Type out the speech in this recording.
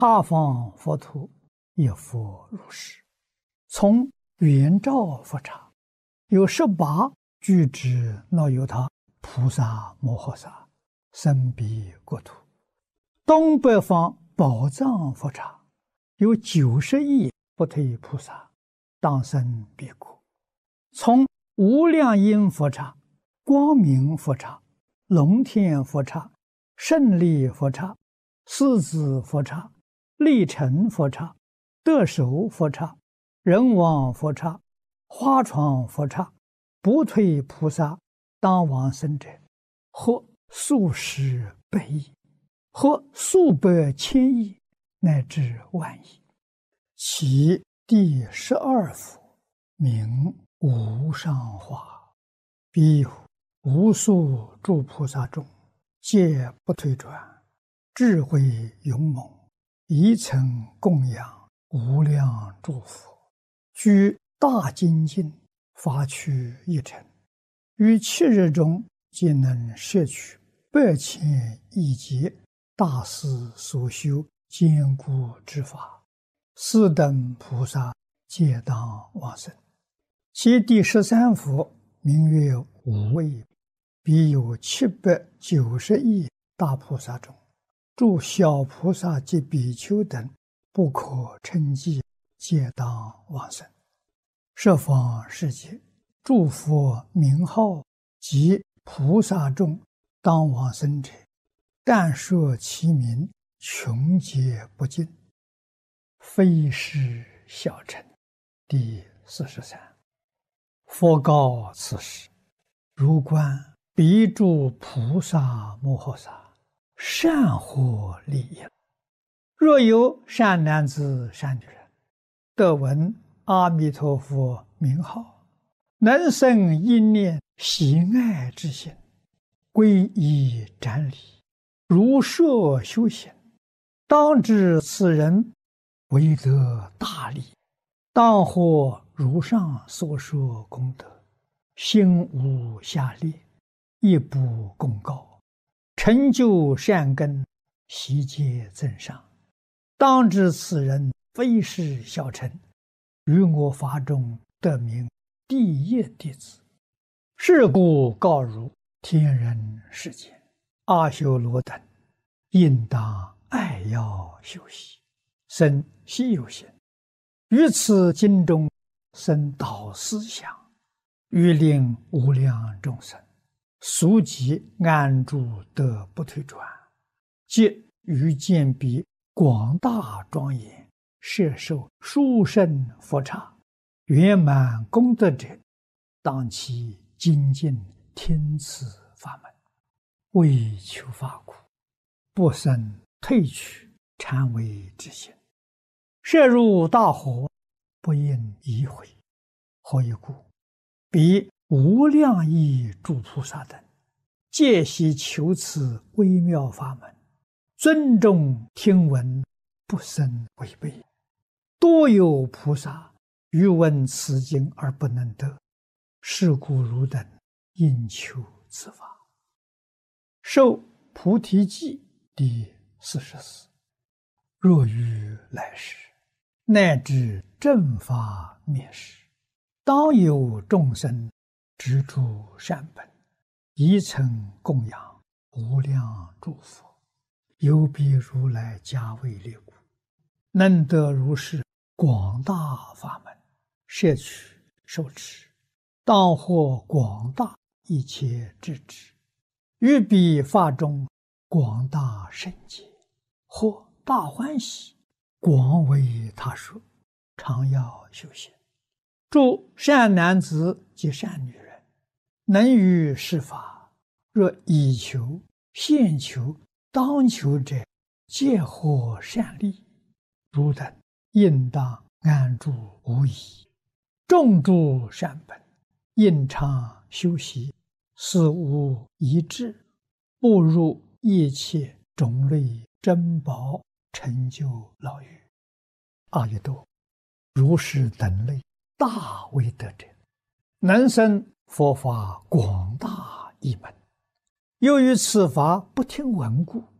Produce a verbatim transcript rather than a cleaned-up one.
他方佛土也复如是。从圆照佛刹，有十八具之那由他菩萨摩诃萨身彼国土。东北方宝藏佛刹，有九十亿不退菩萨当生彼国。从无量音佛刹、光明佛刹、龙天佛刹、胜利佛刹、四子佛刹、力成佛刹、得手佛刹、人王佛刹、花床佛刹，不退菩萨当往生者，或数十百亿，或数百千亿，乃至万亿。其第十二佛名无上化，彼无数诸菩萨中，皆不退转，智慧勇猛，一曾供养无量诸佛，居大精进，发趣一尘，于七日中皆能摄取百千亿劫大师所修坚固之法，斯等菩萨皆当往生。其第十三佛名曰无畏，彼有七百九十亿大菩萨中，诸小菩萨及比丘等不可称计，皆当往生。十方世界诸佛名号及菩萨众当往生者，但说其名，穷劫不尽，非是小乘。第四十三。佛告此时：如观彼诸菩萨摩诃萨，善获利益。若有善男子善女人，得闻阿弥陀佛名号，能生一念喜爱之心，皈依瞻礼，如设修行，当知此人为得大利，当获如上所说功德，心无下劣，亦不公告，成就善根，悉皆增上。当知此人非是小乘，于我法中得名第一弟子。是故告汝天人世间阿修罗等，应当爱要修习，生希有行，于此经中生导思想，欲令无量众生速即安住得不退转，即于见彼广大庄严摄受殊胜佛刹圆满功德者，当其精进听此法门，为求法苦，不生退去禅为之心，摄入大火，不应疑悔。何以故？彼无量亿诸菩萨等，皆悉求此微妙法门，尊重听闻，不生违背。多有菩萨欲闻此经而不能得，是故汝等应求此法。受菩提记第四十四。若于来世，乃至正法灭世，当有众生执诸善本，一曾供养无量诸佛，有彼如来加为列故，能得如是广大法门，摄取受持，当获广大一切智智，于彼法中广大圣解，或大欢喜，广为他说，常要修行。诸善男子及善女人，能于是法，若以求、现求、当求者，皆获善利。汝等应当安住无疑，众诸善本，应常修习，死无一致，步入一切种类珍宝，成就老狱。阿逸多，如是等类大威德者，能生佛法广大一门，由于此法不听闻故，